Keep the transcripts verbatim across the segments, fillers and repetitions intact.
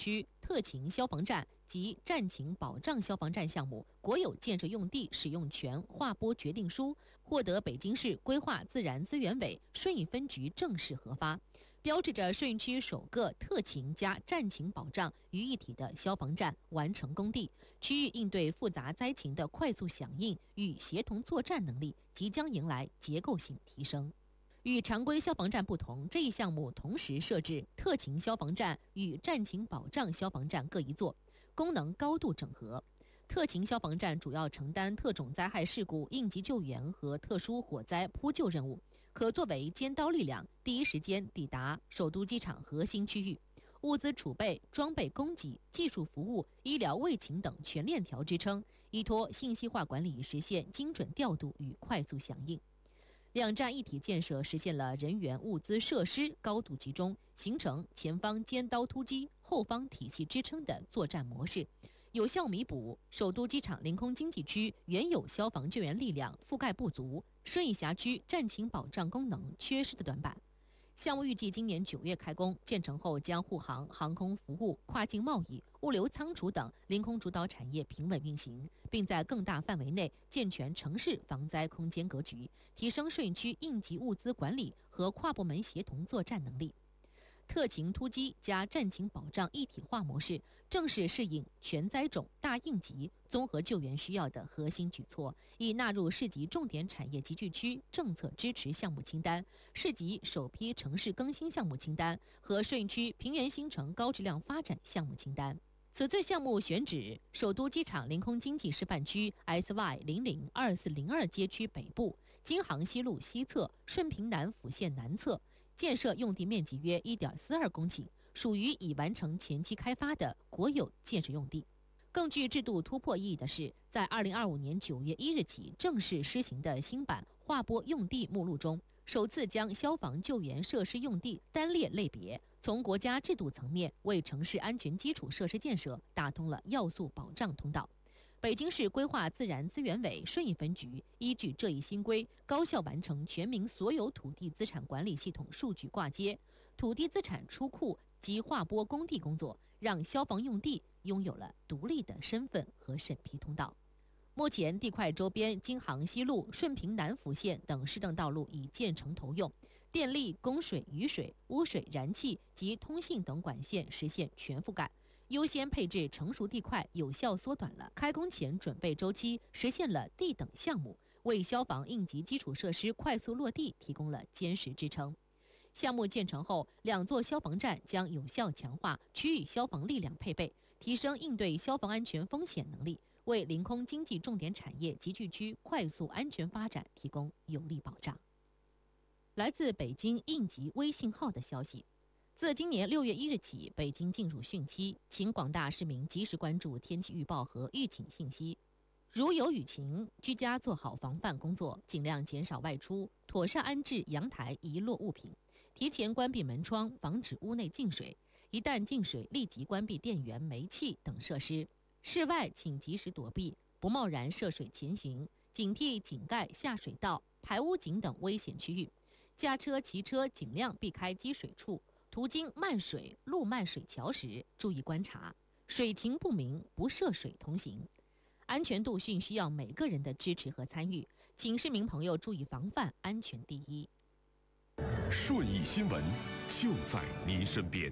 区特勤消防站及战情保障消防站项目国有建设用地使用权划拨决定书获得北京市规划自然资源委顺义分局正式核发，标志着顺义区首个特勤加战情保障于一体的消防站完成工地，区域应对复杂灾情的快速响应与协同作战能力即将迎来结构性提升。与常规消防站不同，这一项目同时设置特勤消防站与战情保障消防站各一座，功能高度整合。特勤消防站主要承担特种灾害事故应急救援和特殊火灾扑救任务，可作为尖刀力量，第一时间抵达首都机场核心区域，物资储备、装备供给、技术服务、医疗卫勤等全链条支撑，依托信息化管理实现精准调度与快速响应。两站一体建设实现了人员、物资、设施高度集中，形成前方尖刀突击、后方体系支撑的作战模式，有效弥补首都机场临空经济区原有消防救援力量覆盖不足、顺义辖区战情保障功能缺失的短板。项目预计今年九月开工，建成后将护航航空服务、跨境贸易、物流仓储等临空主导产业平稳运行，并在更大范围内健全城市防灾空间格局，提升顺义区应急物资管理和跨部门协同作战能力。特勤突击加战情保障一体化模式，正是适应全灾种、大应急、综合救援需要的核心举措，已纳入市级重点产业集聚区政策支持项目清单、市级首批城市更新项目清单和顺义区平原新城高质量发展项目清单。此次项目选址首都机场临空经济示范区 S Y 零零二四零二街区北部、京杭西路西侧、顺平南府线南侧，建设用地面积约 一点四二公顷，属于已完成前期开发的国有建设用地。更具制度突破意义的是，在二零二五年九月一日起正式施行的新版划拨用地目录中，首次将消防救援设施用地单列类别，从国家制度层面为城市安全基础设施建设打通了要素保障通道。北京市规划自然资源委顺义分局依据这一新规，高效完成全民所有土地资产管理系统数据挂接、土地资产出库及划拨工地工作，让消防用地拥有了独立的身份和审批通道。目前，地块周边京杭西路、顺平南府线等市政道路已建成投用，电力、供水、雨水、污水、燃气及通信等管线实现全覆盖。优先配置成熟地块，有效缩短了开工前准备周期，实现了地等项目，为消防应急基础设施快速落地提供了坚实支撑。项目建成后，两座消防站将有效强化区域消防力量配备，提升应对消防安全风险能力，为临空经济重点产业集聚区快速安全发展提供有力保障。来自北京应急微信号的消息，自今年六月一日起，北京进入汛期，请广大市民及时关注天气预报和预警信息。如有雨情，居家做好防范工作，尽量减少外出，妥善安置阳台遗落物品，提前关闭门窗，防止屋内进水。一旦进水，立即关闭电源、煤气等设施。室外请及时躲避，不贸然涉水前行，警惕井盖、下水道、排污井等危险区域。驾车、骑车尽量避开积水处。途经漫水、路漫水桥时，注意观察，水情不明不涉水同行。安全度训需要每个人的支持和参与，请市民朋友注意防范，安全第一。 顺义新闻就在您身边。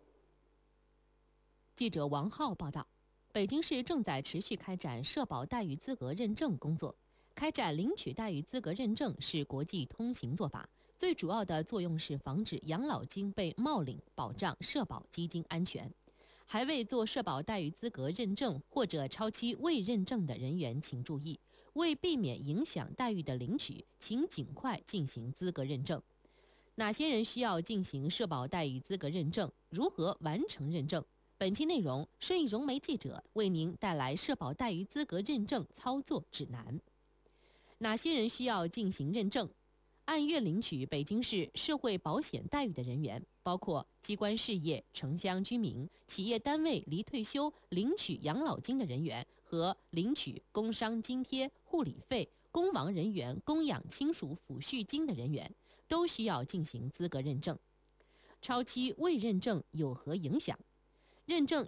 记者王浩报道，北京市正在持续开展社保待遇资格认证工作。开展领取待遇资格认证是国际通行做法，最主要的作用是防止养老金被冒领，保障社保基金安全。还未做社保待遇资格认证或者超期未认证的人员请注意，为避免影响待遇的领取，请尽快进行资格认证。哪些人需要进行社保待遇资格认证？如何完成认证？本期内容，顺义融媒记者为您带来社保待遇资格认证操作指南。哪些人需要进行认证？按月领取北京市社会保险待遇的人员，包括机关事业、城乡居民、企业单位离退休领取养老金的人员和领取工伤津贴、护理费、公亡人员供养亲属抚恤金的人员，都需要进行资格认证。超期未认证有何影响？认证